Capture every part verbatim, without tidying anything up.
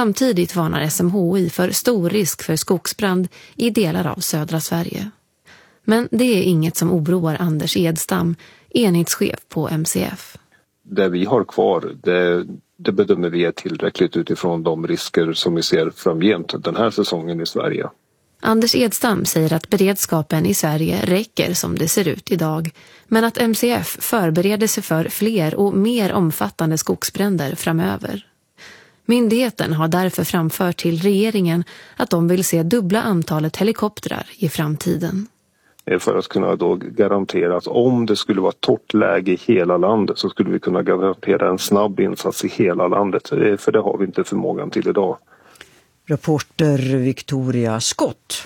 Samtidigt varnar S M H I för stor risk för skogsbrand i delar av södra Sverige. Men det är inget som oroar Anders Edstam, enhetschef på M C F. Det vi har kvar, det, det bedömer vi är tillräckligt utifrån de risker som vi ser framgent den här säsongen i Sverige. Anders Edstam säger att beredskapen i Sverige räcker som det ser ut idag, men att M C F förbereder sig för fler och mer omfattande skogsbränder framöver. Myndigheten har därför framfört till regeringen att de vill se dubbla antalet helikoptrar i framtiden. För att kunna då garantera att om det skulle vara torrt läge i hela landet så skulle vi kunna garantera en snabb insats i hela landet. För det har vi inte förmågan till idag. Reporter Victoria Skott.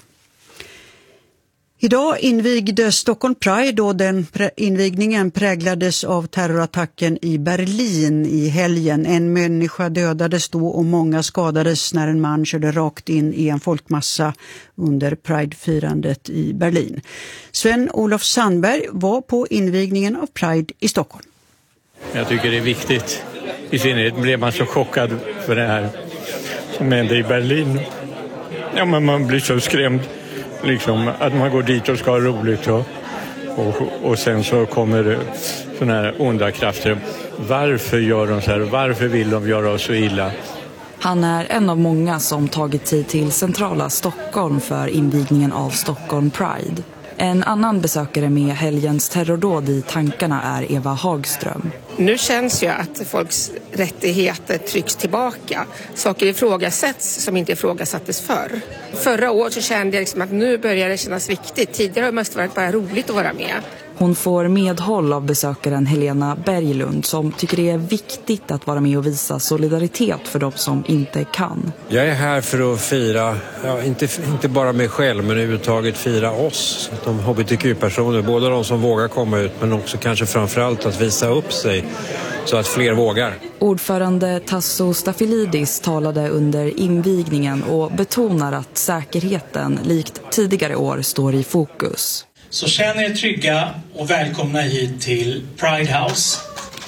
Idag invigdes Stockholm Pride och den invigningen präglades av terrorattacken i Berlin i helgen. En människa dödades då och många skadades när en man körde rakt in i en folkmassa under Pride-firandet i Berlin. Sven-Olof Sandberg var på invigningen av Pride i Stockholm. Jag tycker det är viktigt. I synnerhet blev man så chockad för det här som hände i Berlin. Ja, men man blir så skrämd. Liksom, att man går dit och ska ha roligt och, och, och sen så kommer det såna här onda krafter. Varför gör de så här? Varför vill de göra oss så illa? Han är en av många som tagit sig till centrala Stockholm för invigningen av Stockholm Pride. En annan besökare med helgens terrordåd i tankarna är Eva Hagström. Nu känns ju att folks rättigheter trycks tillbaka. Saker ifrågasätts som inte ifrågasattes förr. Förra året så kände jag liksom att nu börjar det kännas viktigt. Tidigare måste det varit bara roligt att vara med. Hon får medhåll av besökaren Helena Berglund som tycker det är viktigt att vara med och visa solidaritet för de som inte kan. Jag är här för att fira, ja, inte, inte bara mig själv men överhuvudtaget fira oss, de H B T Q-personer, både de som vågar komma ut men också kanske framförallt att visa upp sig så att fler vågar. Ordförande Tasso Stafilidis talade under invigningen och betonar att säkerheten likt tidigare år står i fokus. Så känn er trygga och välkomna hit till Pride House.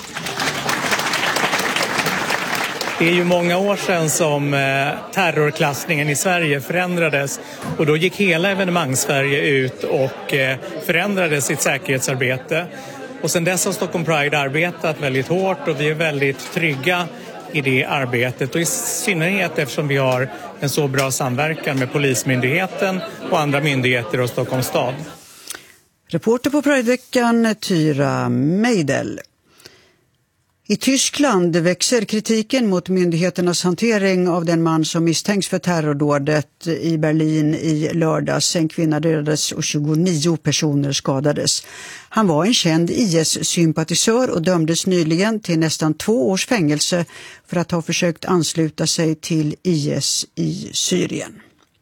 Det är ju många år sedan som terrorklassningen i Sverige förändrades och då gick hela evenemangssverige ut och förändrade sitt säkerhetsarbete. Och sedan dess har Stockholm Pride arbetat väldigt hårt och vi är väldigt trygga i det arbetet och i synnerhet eftersom vi har en så bra samverkan med Polismyndigheten och andra myndigheter och Stockholms stad. Reporter på Prideveckan Tyra Meidel. I Tyskland växer kritiken mot myndigheternas hantering av den man som misstänks för terrordådet i Berlin i lördags. En kvinna dödades och tjugonio personer skadades. Han var en känd I S-sympatisör och dömdes nyligen till nästan två års fängelse för att ha försökt ansluta sig till I S i Syrien.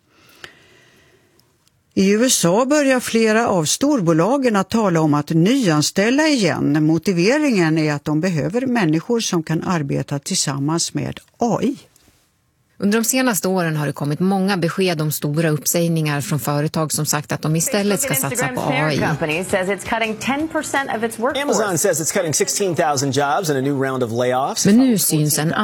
I U S A börjar flera av storbolagen att tala om att nyanställa igen. Motiveringen är att de behöver människor som kan arbeta tillsammans med A I. Under de senaste åren har det kommit många besked om stora uppsägningar från företag som sagt att de istället ska satsa på A I. Amazon says it's cutting sixteen thousand jobs in a new round of layoffs. Men nu syns en